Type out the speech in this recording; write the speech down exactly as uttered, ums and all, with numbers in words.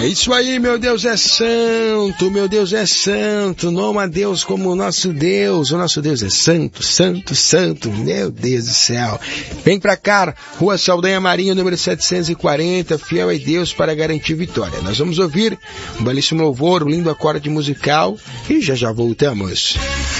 isso aí, meu Deus é santo, meu Deus é santo, não há Deus como o nosso Deus, o nosso Deus é santo, santo, santo, meu Deus do céu. Vem pra cá, Rua Saldanha Marinho, número setecentos e quarenta, fiel é Deus para garantir vitória. Nós vamos ouvir um belíssimo louvor, um lindo acorde musical e já já voltamos.